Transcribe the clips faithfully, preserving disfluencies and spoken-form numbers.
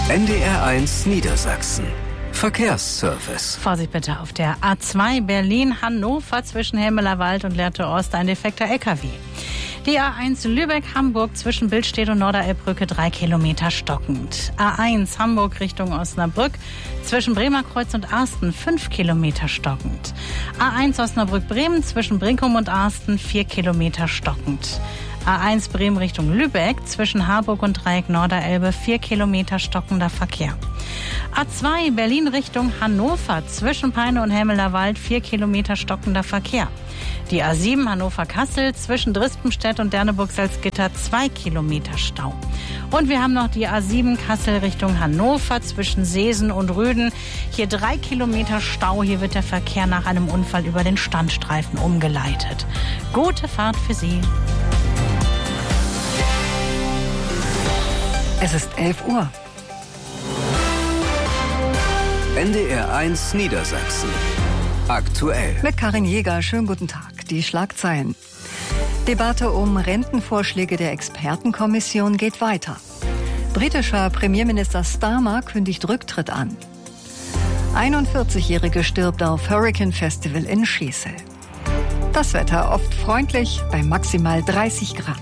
N D R eins Niedersachsen. Verkehrsservice. Vorsicht bitte auf der A zwei Berlin-Hannover zwischen Helmelerwald und Lehrte Ost ein defekter L K W. Die A eins Lübeck-Hamburg zwischen Billstedt und Norderelbbrücke drei Kilometer stockend. A eins Hamburg Richtung Osnabrück zwischen Bremerkreuz und Arsten fünf Kilometer stockend. A eins Osnabrück-Bremen zwischen Brinkum und Arsten vier Kilometer stockend. A eins Bremen Richtung Lübeck zwischen Harburg und Dreieck Norderelbe vier Kilometer stockender Verkehr. A zwei Berlin Richtung Hannover zwischen Peine und Helmelerwald vier Kilometer stockender Verkehr. Die A sieben Hannover-Kassel zwischen Drispenstedt und Derneburg-Salzgitter zwei Kilometer Stau. Und wir haben noch die A sieben Kassel Richtung Hannover zwischen Seesen und Rüden. Hier drei Kilometer Stau. Hier wird der Verkehr nach einem Unfall über den Standstreifen umgeleitet. Gute Fahrt für Sie. Es ist elf Uhr. N D R eins Niedersachsen. Aktuell. Mit Karin Jäger, schönen guten Tag. Die Schlagzeilen. Debatte um Rentenvorschläge der Expertenkommission geht weiter. Britischer Premierminister Starmer kündigt Rücktritt an. einundvierzigjährige stirbt auf Hurricane Festival in Schesel. Das Wetter oft freundlich bei maximal dreißig Grad.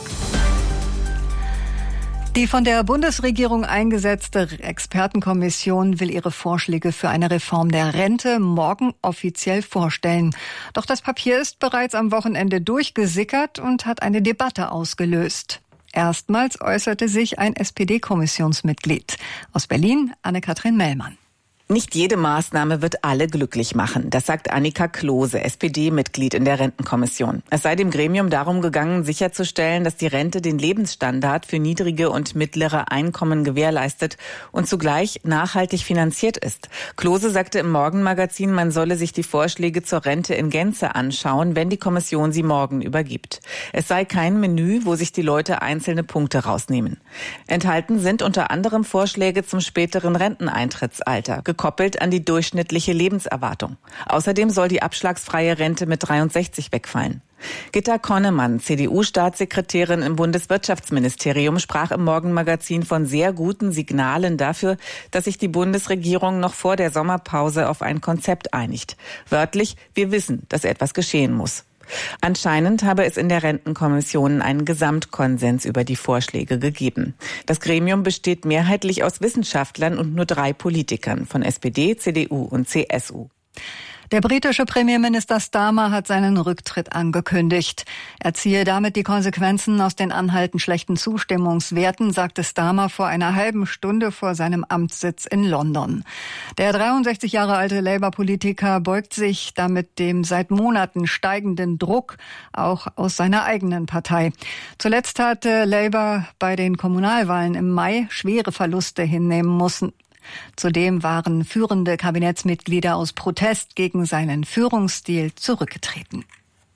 Die von der Bundesregierung eingesetzte Expertenkommission will ihre Vorschläge für eine Reform der Rente morgen offiziell vorstellen. Doch das Papier ist bereits am Wochenende durchgesickert und hat eine Debatte ausgelöst. Erstmals äußerte sich ein S P D-Kommissionsmitglied. Aus Berlin, Anne-Kathrin Mellmann. Nicht jede Maßnahme wird alle glücklich machen. Das sagt Annika Klose, S P D-Mitglied in der Rentenkommission. Es sei dem Gremium darum gegangen, sicherzustellen, dass die Rente den Lebensstandard für niedrige und mittlere Einkommen gewährleistet und zugleich nachhaltig finanziert ist. Klose sagte im Morgenmagazin, man solle sich die Vorschläge zur Rente in Gänze anschauen, wenn die Kommission sie morgen übergibt. Es sei kein Menü, wo sich die Leute einzelne Punkte rausnehmen. Enthalten sind unter anderem Vorschläge zum späteren Renteneintrittsalter, gekoppelt an die durchschnittliche Lebenserwartung. Außerdem soll die abschlagsfreie Rente mit dreiundsechzig wegfallen. Gitta Konnemann, C D U-Staatssekretärin im Bundeswirtschaftsministerium, sprach im Morgenmagazin von sehr guten Signalen dafür, dass sich die Bundesregierung noch vor der Sommerpause auf ein Konzept einigt. Wörtlich, wir wissen, dass etwas geschehen muss. Anscheinend habe es in der Rentenkommission einen Gesamtkonsens über die Vorschläge gegeben. Das Gremium besteht mehrheitlich aus Wissenschaftlern und nur drei Politikern von S P D, C D U und C S U. Der britische Premierminister Starmer hat seinen Rücktritt angekündigt. Er ziehe damit die Konsequenzen aus den anhaltend schlechten Zustimmungswerten, sagte Starmer vor einer halben Stunde vor seinem Amtssitz in London. Der dreiundsechzig Jahre alte Labour-Politiker beugt sich damit dem seit Monaten steigenden Druck auch aus seiner eigenen Partei. Zuletzt hatte Labour bei den Kommunalwahlen im Mai schwere Verluste hinnehmen müssen. Zudem waren führende Kabinettsmitglieder aus Protest gegen seinen Führungsstil zurückgetreten.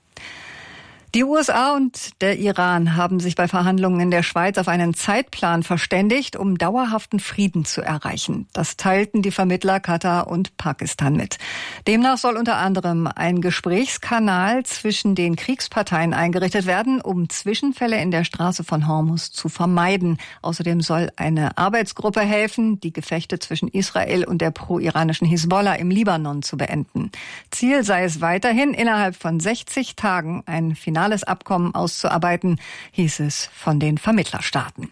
Die U S A und der Iran haben sich bei Verhandlungen in der Schweiz auf einen Zeitplan verständigt, um dauerhaften Frieden zu erreichen. Das teilten die Vermittler Katar und Pakistan mit. Demnach soll unter anderem ein Gesprächskanal zwischen den Kriegsparteien eingerichtet werden, um Zwischenfälle in der Straße von Hormuz zu vermeiden. Außerdem soll eine Arbeitsgruppe helfen, die Gefechte zwischen Israel und der pro-iranischen Hisbollah im Libanon zu beenden. Ziel sei es weiterhin, innerhalb von sechzig Tagen ein finales Abkommen auszuarbeiten, hieß es von den Vermittlerstaaten.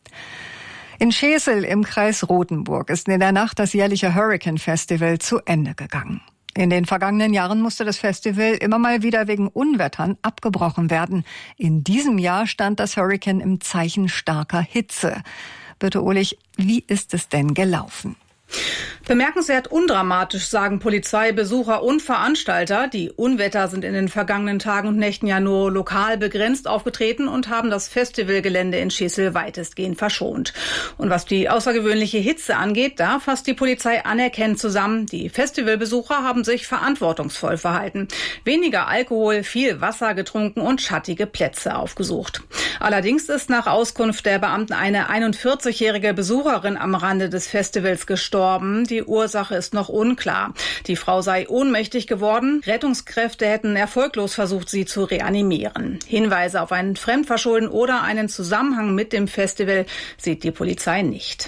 In Schesel im Kreis Rothenburg ist in der Nacht das jährliche Hurricane Festival zu Ende gegangen. In den vergangenen Jahren musste das Festival immer mal wieder wegen Unwettern abgebrochen werden. In diesem Jahr stand das Hurricane im Zeichen starker Hitze. Bitte, Ulich, wie ist es denn gelaufen? Bemerkenswert undramatisch, sagen Polizei, Besucher und Veranstalter. Die Unwetter sind in den vergangenen Tagen und Nächten ja nur lokal begrenzt aufgetreten und haben das Festivalgelände in Schesel weitestgehend verschont. Und was die außergewöhnliche Hitze angeht, da fasst die Polizei anerkennend zusammen. Die Festivalbesucher haben sich verantwortungsvoll verhalten. Weniger Alkohol, viel Wasser getrunken und schattige Plätze aufgesucht. Allerdings ist nach Auskunft der Beamten eine einundvierzigjährige Besucherin am Rande des Festivals gestorben. Die Ursache ist noch unklar. Die Frau sei ohnmächtig geworden. Rettungskräfte hätten erfolglos versucht, sie zu reanimieren. Hinweise auf ein Fremdverschulden oder einen Zusammenhang mit dem Festival sieht die Polizei nicht.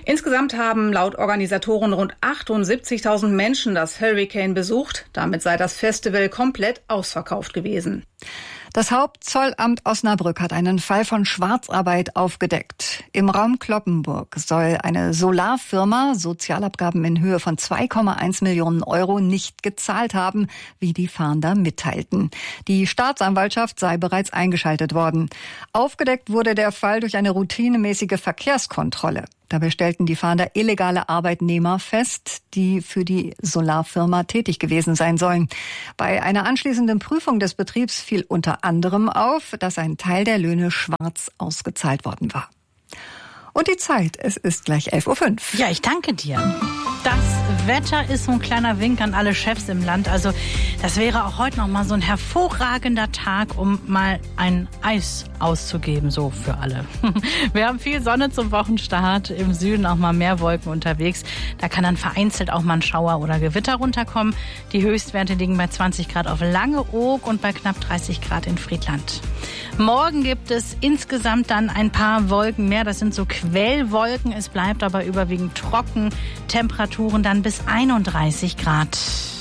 Insgesamt haben laut Organisatoren rund achtundsiebzigtausend Menschen das Hurricane besucht. Damit sei das Festival komplett ausverkauft gewesen. Das Hauptzollamt Osnabrück hat einen Fall von Schwarzarbeit aufgedeckt. Im Raum Cloppenburg soll eine Solarfirma Sozialabgaben in Höhe von zwei Komma eins Millionen Euro nicht gezahlt haben, wie die Fahnder mitteilten. Die Staatsanwaltschaft sei bereits eingeschaltet worden. Aufgedeckt wurde der Fall durch eine routinemäßige Verkehrskontrolle. Dabei stellten die Fahnder illegale Arbeitnehmer fest, die für die Solarfirma tätig gewesen sein sollen. Bei einer anschließenden Prüfung des Betriebs fiel unter anderem auf, dass ein Teil der Löhne schwarz ausgezahlt worden war. Und die Zeit, es ist gleich elf Uhr fünf. Ja, ich danke dir. Das Wetter ist so ein kleiner Wink an alle Chefs im Land. Also das wäre auch heute noch mal so ein hervorragender Tag, um mal ein Eis auszugeben, so für alle. Wir haben viel Sonne zum Wochenstart, im Süden auch mal mehr Wolken unterwegs. Da kann dann vereinzelt auch mal ein Schauer oder Gewitter runterkommen. Die Höchstwerte liegen bei zwanzig Grad auf Langeoog und bei knapp dreißig Grad in Friedland. Morgen gibt es insgesamt dann ein paar Wolken mehr. Das sind so Quellwolken. Es bleibt aber überwiegend trocken. Temperaturen dann bis einunddreißig Grad.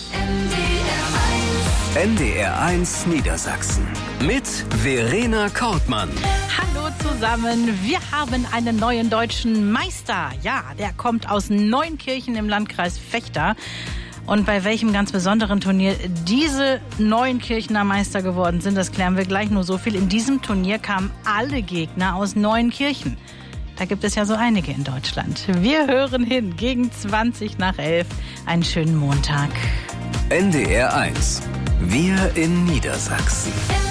N D R eins Niedersachsen mit Verena Kortmann. Hallo zusammen, wir haben einen neuen deutschen Meister. Ja, der kommt aus Neunkirchen im Landkreis Vechta. Und bei welchem ganz besonderen Turnier diese Neunkirchener Meister geworden sind, das klären wir gleich. Nur so viel. In diesem Turnier kamen alle Gegner aus Neunkirchen. Da gibt es ja so einige in Deutschland. Wir hören hin gegen zwanzig nach elf. Einen schönen Montag. N D R eins. Wir in Niedersachsen.